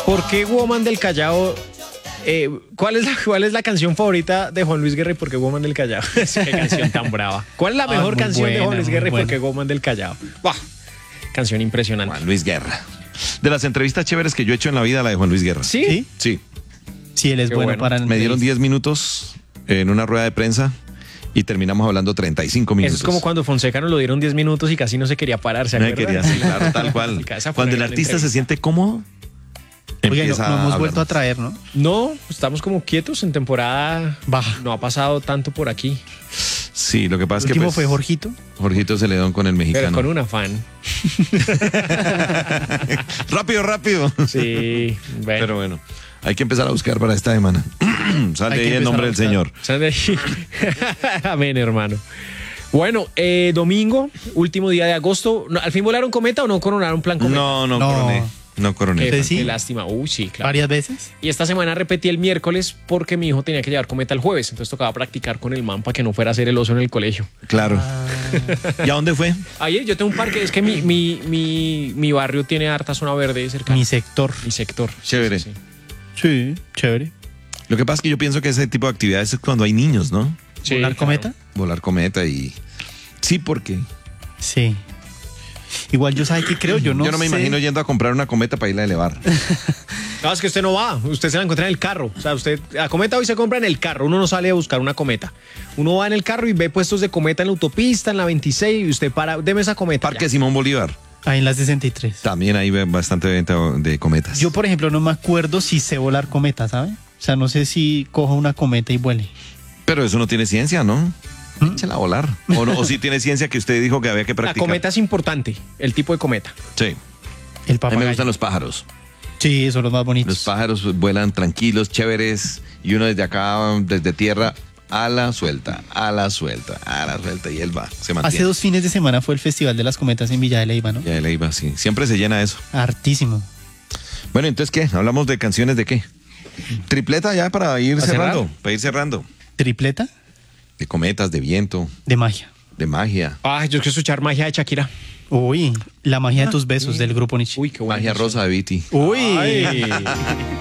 ¿Por qué Woman del Callao? ¿Cuál es la canción favorita de Juan Luis Guerra y por qué Woman del Callao? Qué canción tan brava. ¿Cuál es la mejor canción de Juan Luis Guerra y por qué Woman del Callao? ¡Buah! Canción impresionante. Juan Luis Guerra. De las entrevistas chéveres que yo he hecho en la vida, la de Juan Luis Guerra. ¿Sí? Sí. Sí, él es bueno para... Me dieron 10 minutos en una rueda de prensa y terminamos hablando 35 minutos. Eso es como cuando Fonseca nos lo dieron 10 minutos y casi no se quería parar, ¿se acuerdan? quería, sí, claro, tal cual. Cuando el artista se siente cómodo, Oiga, no hemos vuelto a traer, ¿no? No, estamos como quietos en temporada baja. No ha pasado tanto por aquí. Sí, lo que pasa es que... ¿El último fue Jorgito? Jorgito Celedón con el mexicano. Pero con un afán. Rápido. Sí, bueno. Pero bueno, hay que empezar a buscar para esta semana. Sale ahí el nombre del Señor. Sale ahí. Amén, hermano. Bueno, domingo, último día de agosto. ¿Al fin volaron cometa o no coronaron plan cometa? No coroné. Qué lástima. Sí, claro. ¿Varias veces? Y esta semana repetí el miércoles porque mi hijo tenía que llevar cometa el jueves. Entonces tocaba practicar con el man para que no fuera a hacer el oso en el colegio. Claro. ¿Y a dónde fue? Ayer yo tengo un parque. Es que mi barrio tiene harta zona verde cerca. Mi sector. Chévere. Sí, chévere. Lo que pasa es que yo pienso que ese tipo de actividades es cuando hay niños, ¿no? Sí, ¿Volar cometa? Volar cometa y... Sí, porque... Sí. Igual yo, ¿sabe qué creo? Yo no me imagino yendo a comprar una cometa para irla a elevar. No, es que usted no va, usted se la encuentra en el carro. O sea, la cometa hoy se compra en el carro, uno no sale a buscar una cometa. Uno va en el carro y ve puestos de cometa en la autopista, en la 26, y usted para, deme esa cometa. Parque Simón Bolívar. Ahí en la 63. También hay bastante venta de cometas. Yo, por ejemplo, no me acuerdo si sé volar cometa, ¿sabe? O sea, no sé si cojo una cometa y vuele. Pero eso no tiene ciencia, ¿no? Échela a volar. O sí tiene ciencia que usted dijo que había que practicar. La cometa es importante, el tipo de cometa. Sí. El A papagayo. mí me gustan los pájaros. Sí, son los más bonitos. Los pájaros vuelan tranquilos, chéveres, y uno desde acá, desde tierra, ala suelta, y él va, se mantiene. Hace 2 fines de semana fue el Festival de las Cometas en Villa de Leyva, ¿no? Ya de Leyva, sí. Siempre se llena eso. Hartísimo. Bueno, entonces, ¿qué? ¿Hablamos de canciones de qué? Tripleta ya para ir cerrando. ¿Tripleta? De cometas, de viento, De magia. de magia. Yo quiero escuchar Magia de Shakira. Uy, la magia de tus besos del grupo Nietzsche. Uy, qué buena Magia canción. rosa de Viti. Uy. Ay.